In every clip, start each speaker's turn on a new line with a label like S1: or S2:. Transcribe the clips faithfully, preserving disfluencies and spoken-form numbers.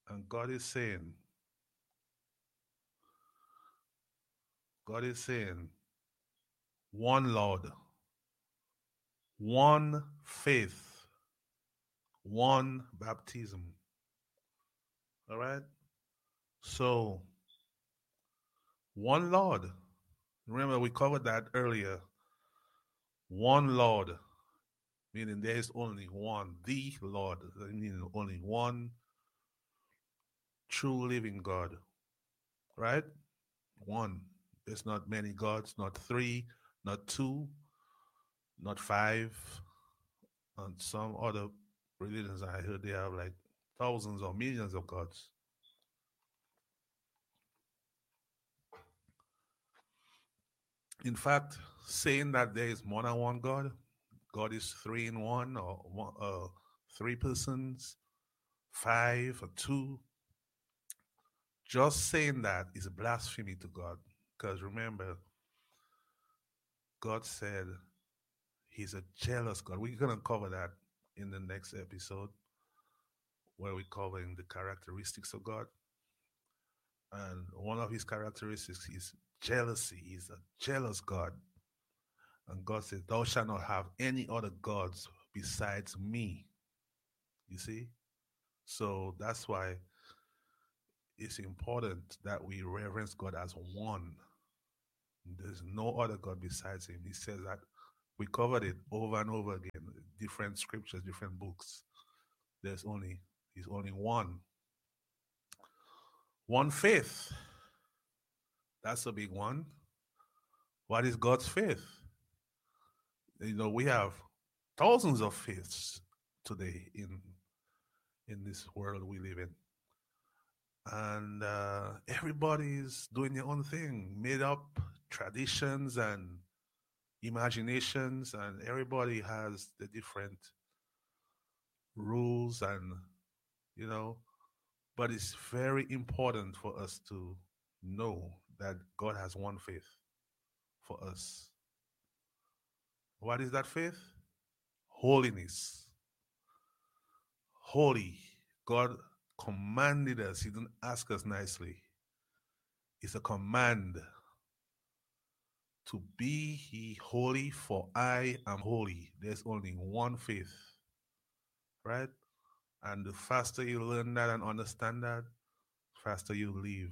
S1: And God is saying, God is saying, one Lord, one faith, one baptism. All right? So, one Lord. Remember, we covered that earlier. One Lord, meaning there is only one, the Lord, meaning only one true living God, right? One. There's not many gods, not three, not two, not five. And some other religions I heard they have like thousands or millions of gods. In fact, saying that there is more than one God, God is three in one or one, uh, three persons, five or two, just saying that is a blasphemy to God. Because remember, God said he's a jealous God. We're going to cover that in the next episode where we're covering the characteristics of God. And one of his characteristics is jealousy. He's a jealous God. And God says, thou shalt not have any other gods besides me. You see? So that's why it's important that we reverence God as one. There's no other God besides him. He says that we covered it over and over again, different scriptures, different books. There's only, he's only one. One faith. That's a big one. What is God's faith? You know, we have thousands of faiths today in in this world we live in. And uh, everybody's doing their own thing, made up traditions and imaginations, and everybody has the different rules and, you know, but it's very important for us to know that God has one faith for us. What is that faith? Holiness. Holy. God commanded us. He didn't ask us nicely. It's a command to be ye holy, for I am holy. There's only one faith, right? And the faster you learn that and understand that, faster you live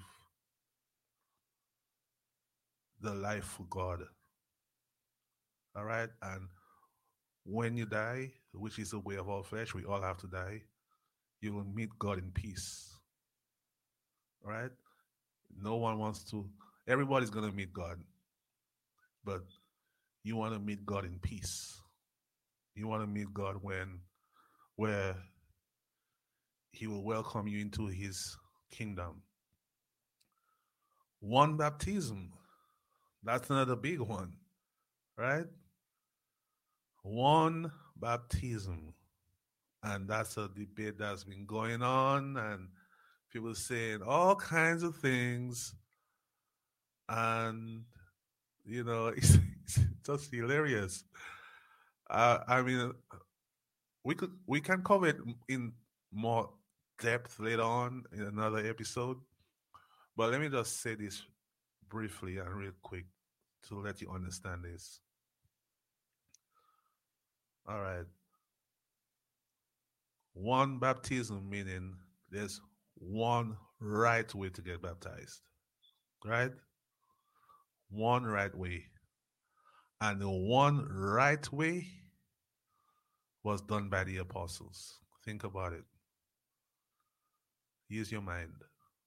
S1: the life for God. All right? And when you die, which is the way of all flesh, we all have to die, you will meet God in peace. All right? No one wants to, everybody's going to meet God, but you want to meet God in peace. You want to meet God when, where he will welcome you into his kingdom. One baptism, that's another big one, right? One baptism. And that's a debate that's been going on, and people saying all kinds of things. And, you know, it's, it's just hilarious. Uh, I mean, we could we can cover it in more depth later on in another episode. But let me just say this briefly and real quick to let you understand this. All right. One baptism meaning there's one right way to get baptized, right? One right way. And the one right way was done by the apostles. Think about it. Use your mind.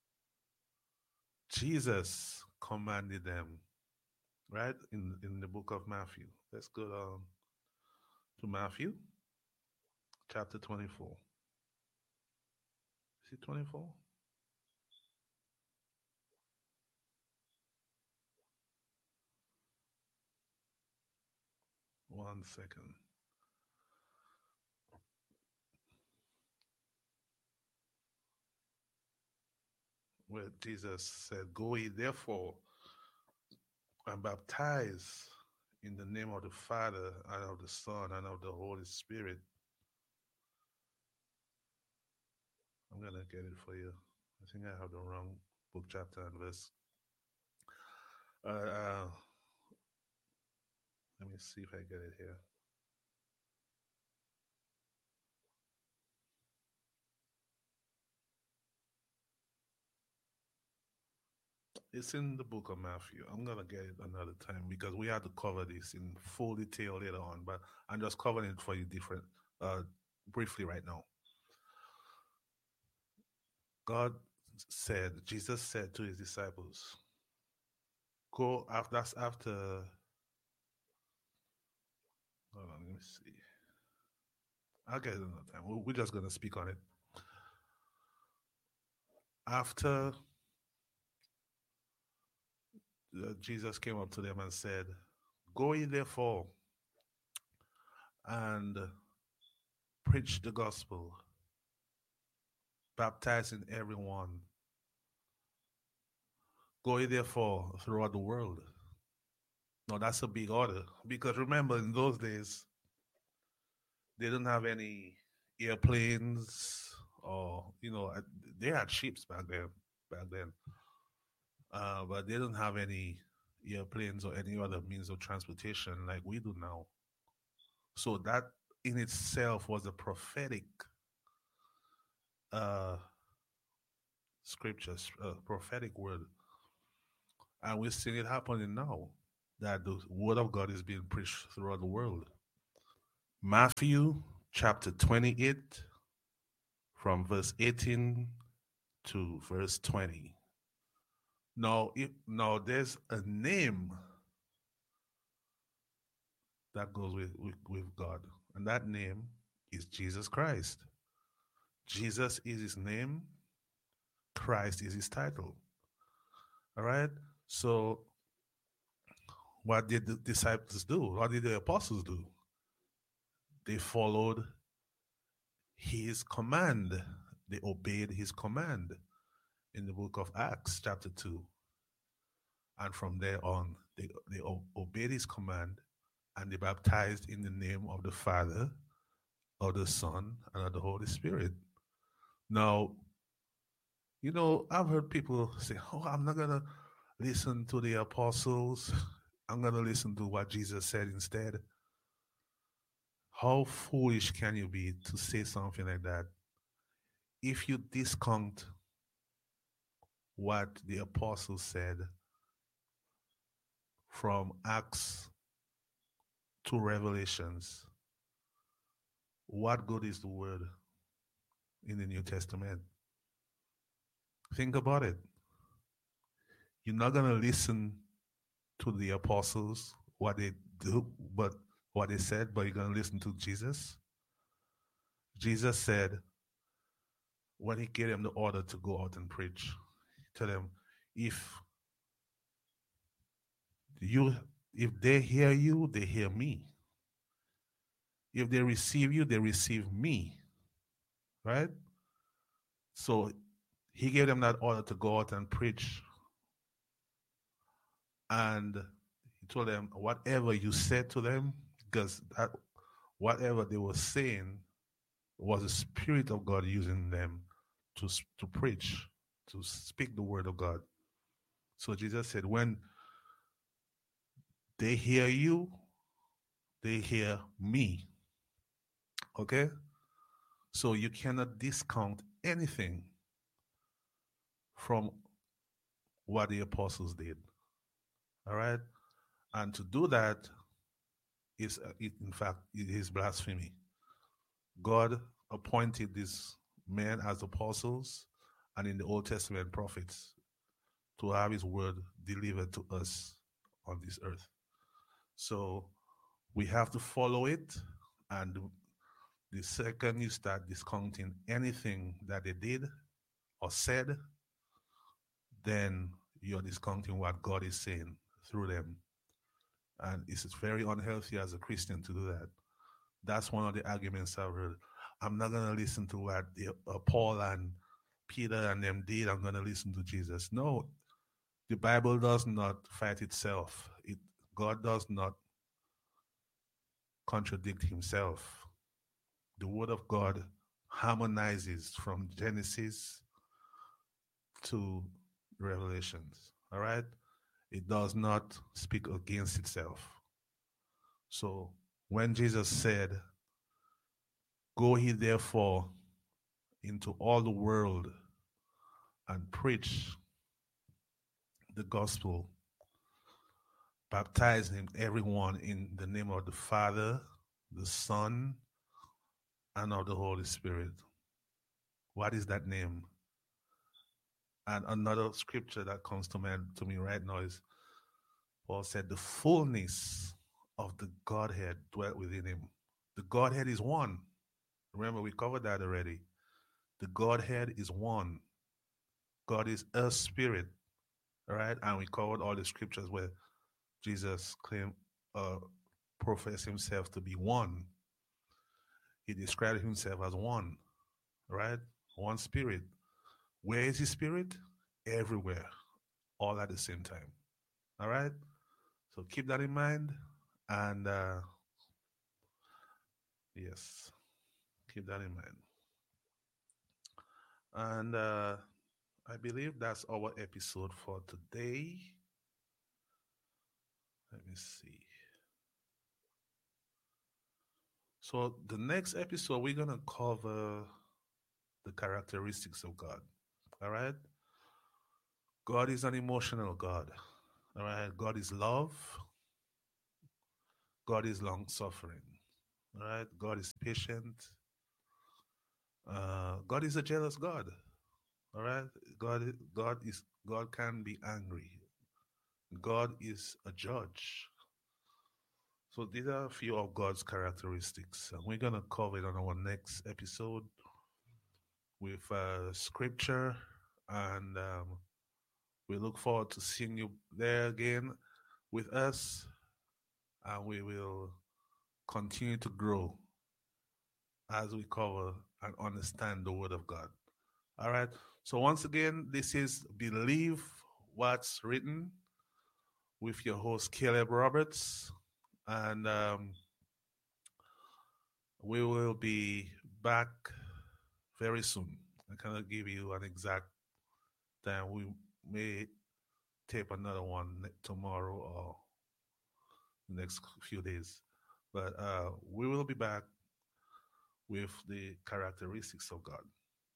S1: Jesus commanded them, right? In in the book of Matthew. Let's go um, to Matthew chapter twenty-four. Is it twenty-four? One second. Where Jesus said, go ye therefore and baptize in the name of the Father and of the Son and of the Holy Spirit. I'm going to get it for you. I think I have the wrong book, chapter, and verse. Uh, uh, Let me see if I get it here. It's in the book of Matthew. I'm gonna get it another time because we had to cover this in full detail later on. But I'm just covering it for you different, uh, briefly right now. God said, Jesus said to his disciples, "Go after." That's after. Hold on, let me see. I'll get it another time. We- We're just gonna speak on it after uh, Jesus came up to them and said, "Go ye therefore and preach the gospel, baptizing everyone. Go ye therefore throughout the world." Now that's a big order because remember in those days they didn't have any airplanes or you know uh, they had ships back then back then, uh, but they didn't have any airplanes or any other means of transportation like we do now. So that in itself was a prophetic uh, scriptures, uh, prophetic word, and we're seeing it happening now. That the word of God is being preached throughout the world. Matthew chapter twenty-eight, from verse eighteen to verse twenty. Now, if, now there's a name that goes with, with, with God, and that name is Jesus Christ. Jesus is his name, Christ is his title. All right? So, what did the disciples do? What did the apostles do? They followed his command, they obeyed his command in the book of Acts, chapter two. And from there on, they, they obeyed his command and they baptized in the name of the Father, of the Son, and of the Holy Spirit. Now, you know, I've heard people say, "Oh, I'm not going to listen to the apostles. I'm going to listen to what Jesus said instead." How foolish can you be to say something like that if you discount what the apostles said from Acts to Revelations? What good is the word in the New Testament? Think about it. You're not going to listen to the apostles, what they do, but what they said, but you're going to listen to Jesus. Jesus said, when he gave them the order to go out and preach, tell them, if you if they hear you, they hear me. If they receive you, they receive me. Right? So he gave them that order to go out and preach. And he told them, whatever you said to them, because that whatever they were saying was the Spirit of God using them to, to preach, to speak the word of God. So Jesus said, when they hear you, they hear me. Okay? So you cannot discount anything from what the apostles did. All right? And to do that is, uh, it, in fact, it is blasphemy. God appointed these men as apostles and in the Old Testament prophets to have his word delivered to us on this earth. So we have to follow it, and the second you start discounting anything that they did or said, then you're discounting what God is saying through them. And it's very unhealthy as a Christian to do that. That's one of the arguments I've heard. I'm not going to listen to what the, uh, Paul and Peter and them did. I'm going to listen to Jesus. No, the Bible does not fight itself. It, God does not contradict himself. The word of God harmonizes from Genesis to Revelations. All right? It does not speak against itself. So when Jesus said, "Go ye therefore into all the world and preach the gospel, baptizing everyone in the name of the Father, the Son, and of the Holy Spirit." What is that name? And another scripture that comes to me, to me right now is Paul said, the fullness of the Godhead dwelt within him. The Godhead is one. Remember, we covered that already. The Godhead is one. God is a spirit. All right? And we covered all the scriptures where Jesus claimed, uh, professed himself to be one. He described himself as one. Right? One spirit. Where is his spirit? Everywhere. All at the same time. All right? So keep that in mind. And uh, yes, keep that in mind. And uh, I believe that's our episode for today. Let me see. So the next episode, we're going to cover the characteristics of God. All right? God is an emotional God. All right? God is love. God is long-suffering. All right? God is patient. Uh, God is a jealous God. All right? God, God is God can be angry. God is a judge. So these are a few of God's characteristics. And we're going to cover it on our next episode with uh, scripture. And um, we look forward to seeing you there again with us. And we will continue to grow as we cover and understand the Word of God. All right. So once again, this is Believe What's Written with your host, Caleb Roberts. And um, we will be back very soon. I cannot give you an exact time. We may tape another one tomorrow or next few days. But uh, we will be back with the characteristics of God.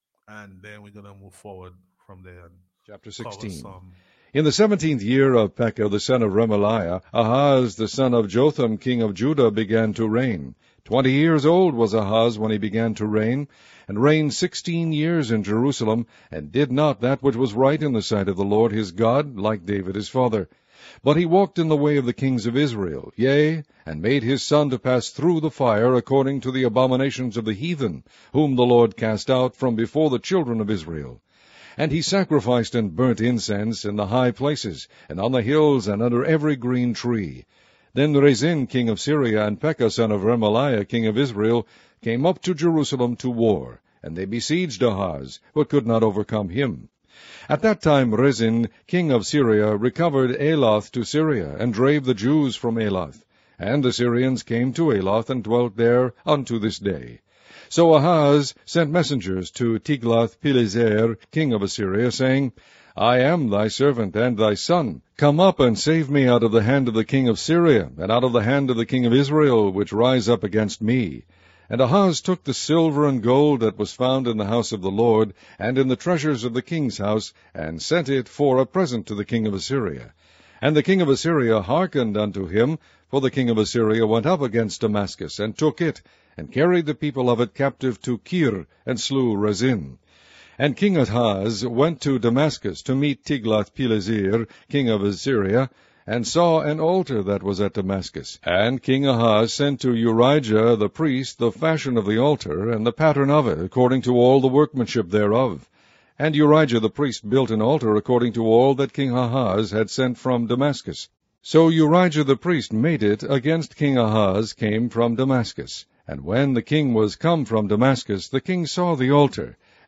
S1: And then we're going to move forward from there. And
S2: Chapter sixteen.
S1: Some...
S2: In the seventeenth year of Pekah, the son of Remaliah, Ahaz, the son of Jotham, king of Judah, began to reign. Twenty years old was Ahaz when he began to reign, and reigned sixteen years in Jerusalem, and did not that which was right in the sight of the Lord his God, like David his father. But he walked in the way of the kings of Israel, yea, and made his son to pass through the fire according to the abominations of the heathen, whom the Lord cast out from before the children of Israel. And he sacrificed and burnt incense in the high places, and on the hills, and under every green tree. Then Rezin king of Syria, and Pekah son of Remaliah king of Israel, came up to Jerusalem to war, and they besieged Ahaz, but could not overcome him. At that time Rezin king of Syria recovered Elath to Syria, and drave the Jews from Elath. And the Syrians came to Elath, and dwelt there unto this day. So Ahaz sent messengers to Tiglath-Pileser, king of Assyria, saying, I am thy servant and thy son. Come up and save me out of the hand of the king of Syria, and out of the hand of the king of Israel, which rise up against me. And Ahaz took the silver and gold that was found in the house of the Lord, and in the treasures of the king's house, and sent it for a present to the king of Assyria. And the king of Assyria hearkened unto him, for the king of Assyria went up against Damascus, and took it, and carried the people of it captive to Kir, and slew Rezin. And King Ahaz went to Damascus to meet Tiglath-Pileser, king of Assyria, and saw an altar that was at Damascus. And King Ahaz sent to Urijah the priest the fashion of the altar, and the pattern of it, according to all the workmanship thereof. And Urijah the priest built an altar according to all that King Ahaz had sent from Damascus. So Urijah the priest made it against King Ahaz came from Damascus. And when the king was come from Damascus, the king saw the altar,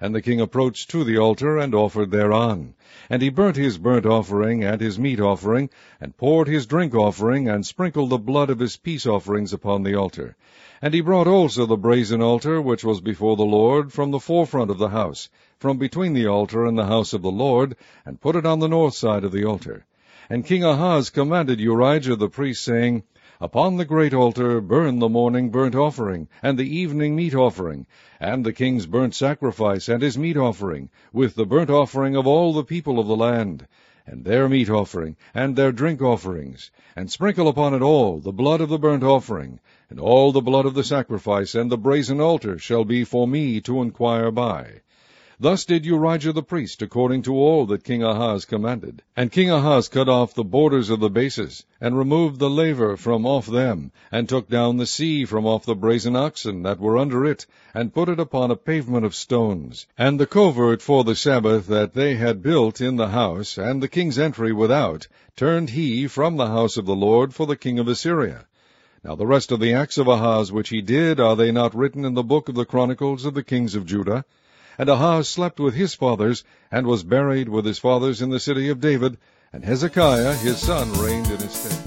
S2: And the king approached to the altar, and offered thereon. And he burnt his burnt offering and his meat offering, and poured his drink offering, and sprinkled the blood of his peace offerings upon the altar. And he brought also the brazen altar, which was before the Lord, from the forefront of the house, from between the altar and the house of the Lord, and put it on the north side of the altar. And King Ahaz commanded Urijah the priest, saying, Upon the great altar burn the morning burnt offering, and the evening meat offering, and the king's burnt sacrifice, and his meat offering, with the burnt offering of all the people of the land, and their meat offering, and their drink offerings, and sprinkle upon it all the blood of the burnt offering, and all the blood of the sacrifice, and the brazen altar shall be for me to inquire by. Thus did Urijah the priest, according to all that King Ahaz commanded. And King Ahaz cut off the borders of the bases, and removed the laver from off them, and took down the sea from off the brazen oxen that were under it, and put it upon a pavement of stones. And the covert for the Sabbath that they had built in the house, and the king's entry without, turned he from the house of the Lord for the king of Assyria. Now the rest of the acts of Ahaz which he did, are they not written in the book of the Chronicles of the kings of Judah? And Ahaz slept with his fathers, and was buried with his fathers in the city of David, and Hezekiah his son reigned in his stead.